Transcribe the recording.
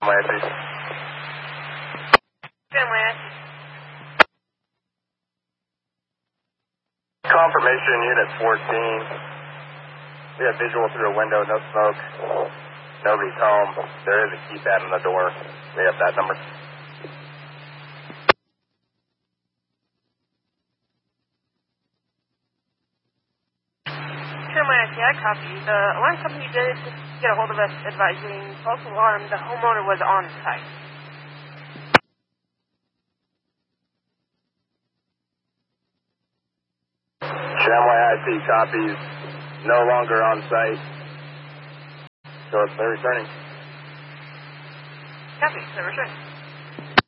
Tramway I see. Tramway I see. Confirmation, Unit 14. We have visual through a window, no smoke. Nobody's home. There is a keypad on the door. We have that number. Tramway I see, I copy. The alarm company did get a hold of us advising false alarm. The homeowner was on site. Tramway I see copies. No longer on site. So they're returning. Copy, so return.